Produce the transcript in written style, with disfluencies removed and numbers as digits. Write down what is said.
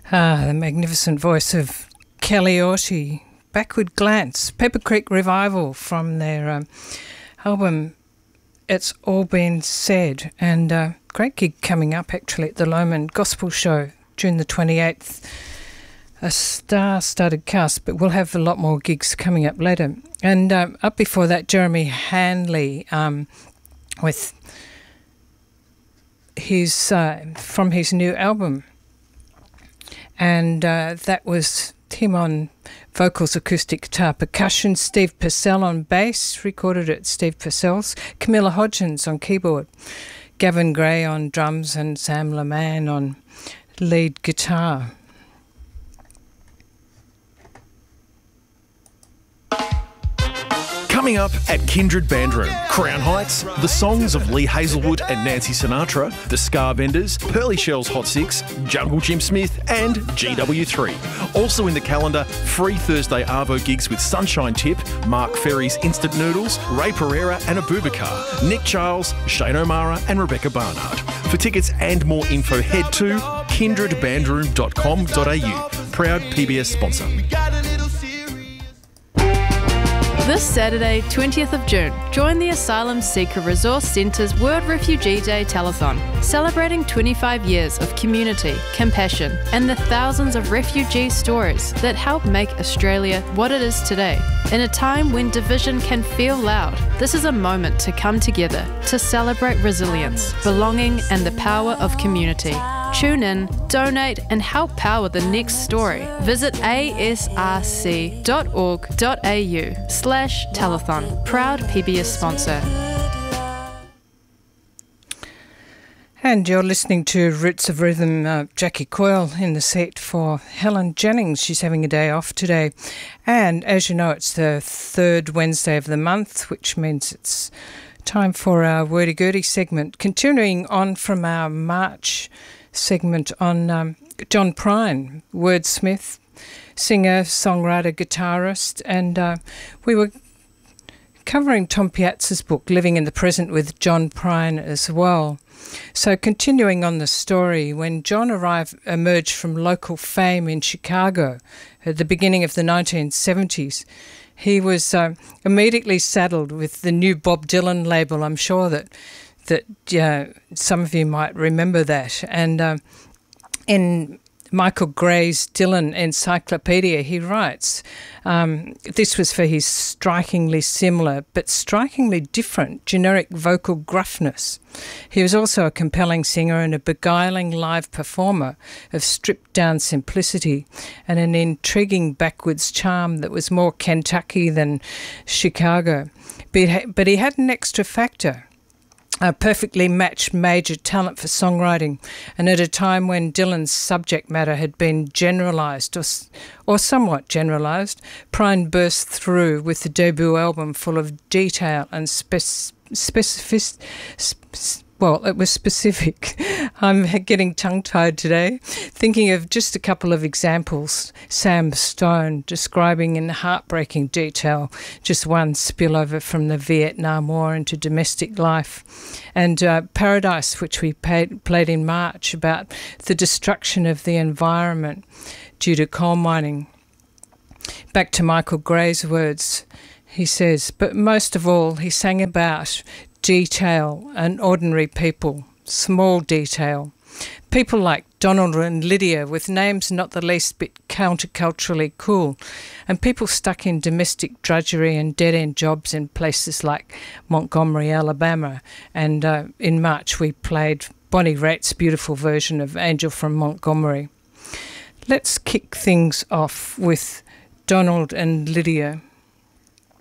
The magnificent voice of Kelly Orty. Backward Glance, Pepper Creek Revival from their album It's All Been Said. And great gig coming up actually at the Lomond Gospel Show, June the 28th. A star-studded cast, but we'll have a lot more gigs coming up later. And up before that, Jeremy Hanley with his from his new album. And that was him on vocals, acoustic guitar, percussion, Steve Purcell on bass, recorded at Steve Purcell's, Camilla Hodgins on keyboard, Gavin Gray on drums, and Sam Laman on lead guitar. Coming up at Kindred Bandroom, Crown Heights, the songs of Lee Hazelwood and Nancy Sinatra, the Scar Vendors, Pearly Shell's Hot Six, Jungle Jim Smith and GW3. Also in the calendar, free Thursday Arvo gigs with Sunshine Tip, Mark Ferry's Instant Noodles, Ray Pereira and Abubakar, Nick Charles, Shane O'Mara and Rebecca Barnard. For tickets and more info, head to kindredbandroom.com.au. Proud PBS sponsor. This Saturday, 20th of June, join the Asylum Seeker Resource Centre's World Refugee Day Telethon, celebrating 25 years of community, compassion, and the thousands of refugee stories that help make Australia what it is today. In a time when division can feel loud, this is a moment to come together to celebrate resilience, belonging, and the power of community. Tune in, donate, and help power the next story. Visit asrc.org.au/telethon. Proud PBS sponsor. And you're listening to Roots of Rhythm, Jackie Coyle in the set for Helen Jennings. She's having a day off today. And as you know, it's the third Wednesday of the month, which means it's time for our Wordy-Gurdy segment. Continuing on from our March segment on John Prine, wordsmith, singer, songwriter, guitarist, and we were covering Tom Piazza's book, Living in the Present, with John Prine as well. So continuing on the story, when John emerged from local fame in Chicago at the beginning of the 1970s, he was immediately saddled with the new Bob Dylan label. I'm sure that some of you might remember that. And in Michael Gray's Dylan Encyclopedia, he writes, this was for his strikingly similar but strikingly different generic vocal gruffness. He was also a compelling singer and a beguiling live performer of stripped-down simplicity and an intriguing backwards charm that was more Kentucky than Chicago. But he had an extra factor. A perfectly matched major talent for songwriting, and at a time when Dylan's subject matter had been generalised or somewhat generalised, Prine burst through with the debut album full of detail and it was specific. I'm getting tongue-tied today, thinking of just a couple of examples. Sam Stone describing in heartbreaking detail just one spillover from the Vietnam War into domestic life. And Paradise, which we played in March, about the destruction of the environment due to coal mining. Back to Michael Gray's words, he says, but most of all, he sang about detail and ordinary people, small detail. People like Donald and Lydia, with names not the least bit counterculturally cool, and people stuck in domestic drudgery and dead-end jobs in places like Montgomery, Alabama. And in March we played Bonnie Raitt's beautiful version of Angel from Montgomery. Let's kick things off with Donald and Lydia.